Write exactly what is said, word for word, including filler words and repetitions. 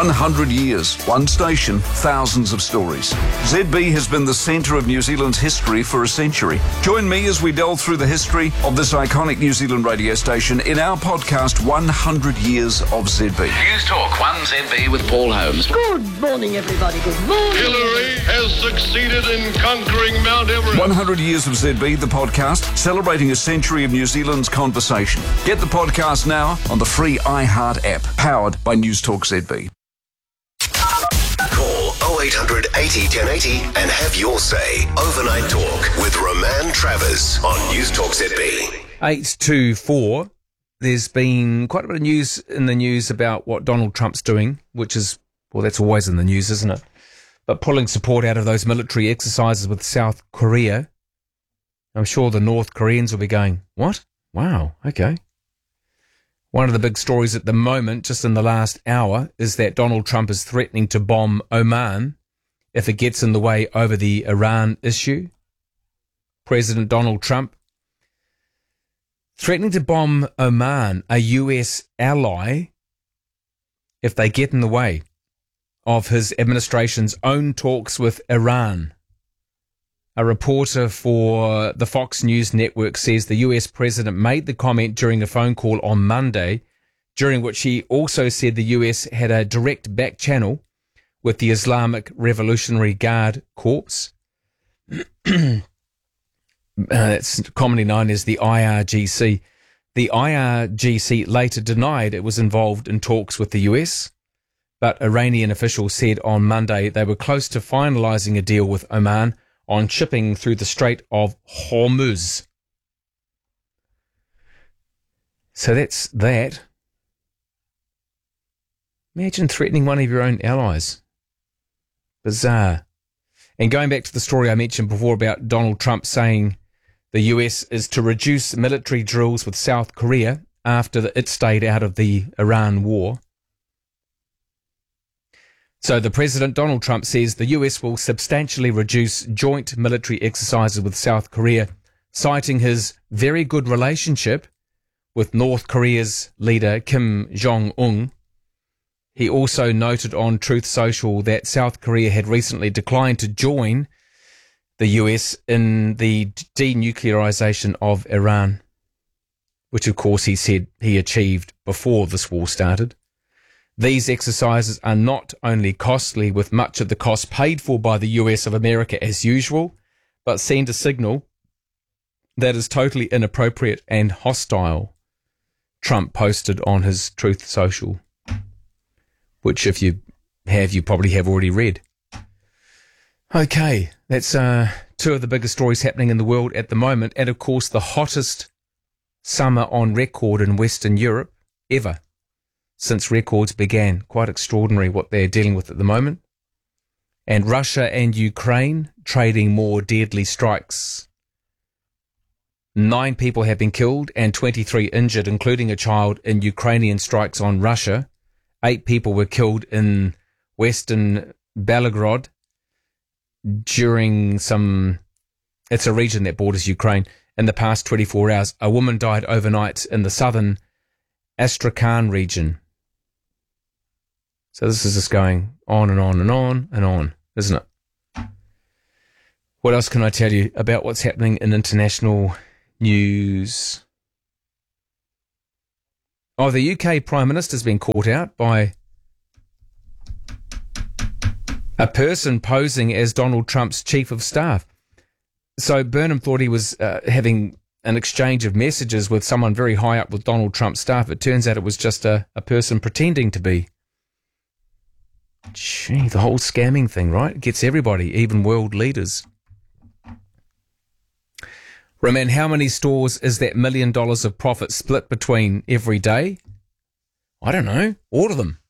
one hundred years, one station, thousands of stories. Z B has been the centre of New Zealand's history for a century. Join me as we delve through the history of this iconic New Zealand radio station in our podcast, one hundred years of Z B. News Talk one Z B with Paul Holmes. Good morning, everybody. Good morning. Hillary has succeeded in conquering Mount Everest. one hundred years of Z B, the podcast, celebrating a century of New Zealand's conversation. Get the podcast now on the free iHeart app, powered by News Talk Z B. Call oh eight hundred eighty ten eighty and have your say. Overnight Talk with Roman Travers on News Talk Z B. eight two four. There's been quite a bit of news in the news about what Donald Trump's doing, which is, well, that's always in the news, isn't it? But pulling support out of those military exercises with South Korea. I'm sure the North Koreans will be going, what? Wow, okay. One of the big stories at the moment, just in the last hour, is that Donald Trump is threatening to bomb Oman if it gets in the way over the Iran issue. President Donald Trump threatening to bomb Oman, a U S ally, if they get in the way of his administration's own talks with Iran. A reporter for the Fox News network says the U S president made the comment during a phone call on Monday, during which he also said the U S had a direct back channel with the Islamic Revolutionary Guard Corps. uh, it's commonly known as the I R G C. The I R G C later denied it was involved in talks with the U S, but Iranian officials said on Monday they were close to finalising a deal with Oman on shipping through the Strait of Hormuz. So that's that. Imagine threatening one of your own allies. Bizarre. And going back to the story I mentioned before about Donald Trump saying the U S is to reduce military drills with South Korea after it stayed out of the Iran war. So the President, Donald Trump, says the U S will substantially reduce joint military exercises with South Korea, citing his very good relationship with North Korea's leader, Kim Jong-un. He also noted on Truth Social that South Korea had recently declined to join the U S in the denuclearization of Iran, which of course he said he achieved before this war started. These exercises are not only costly, with much of the cost paid for by the U S of America as usual, but send a signal that is totally inappropriate and hostile, Trump posted on his Truth Social, which if you have, you probably have already read. Okay, that's uh, two of the biggest stories happening in the world at the moment, and of course the hottest summer on record in Western Europe ever. Since records began. Quite extraordinary what they're dealing with at the moment. And Russia and Ukraine trading more deadly strikes. Nine people have been killed and twenty-three injured, including a child, in Ukrainian strikes on Russia. Eight people were killed in western Belgorod during some... It's a region that borders Ukraine. In the past twenty-four hours, a woman died overnight in the southern Astrakhan region. So this is just going on and on and on and on, isn't it? What else can I tell you about what's happening in international news? Oh, the U K Prime Minister's been caught out by a person posing as Donald Trump's chief of staff. So Burnham thought he was uh, having an exchange of messages with someone very high up with Donald Trump's staff. It turns out it was just a, a person pretending to be. Gee, the whole scamming thing, right? It gets everybody, even world leaders. Roman, how many stores is that million dollars of profit split between every day? I don't know. All of them.